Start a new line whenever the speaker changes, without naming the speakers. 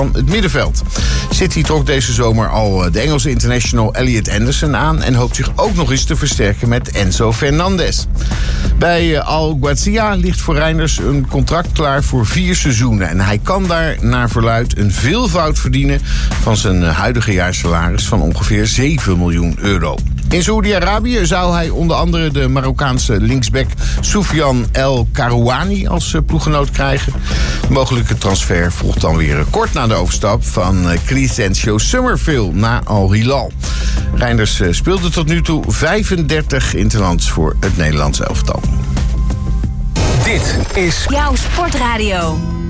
van het middenveld. City trok deze zomer al de Engelse international Elliot Anderson aan en hoopt zich ook nog eens te versterken met Enzo Fernandez. Bij Al Ghaziya ligt voor Reijnders een contract klaar voor 4 seizoenen. En hij kan daar naar verluidt een veelvoud verdienen van zijn huidige jaarsalaris van ongeveer 7 miljoen euro. In Saoedi-Arabië zou hij onder andere de Marokkaanse linksback Soufiane El Karouani als ploeggenoot krijgen. De mogelijke transfer volgt dan weer kort na de overstap van Crescencio Summerville naar Al Hilal. Reijnders speelde tot nu toe 35 interlands voor het Nederlands elftal.
Dit is
jouw sportradio.